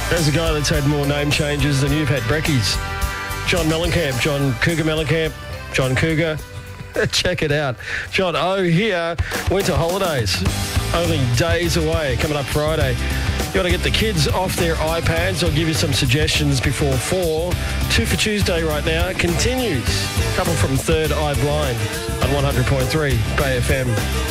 There's a guy that's had more name changes than you've had brekkies. John Mellencamp, John Cougar Mellencamp, John Cougar. Check it out. John O here, winter holidays. Only days away, coming up Friday. You got to get the kids off their iPads. I'll give you some suggestions before 4. 2 for Tuesday right now. Continues. Couple from Third Eye Blind on 100.3 Bay FM.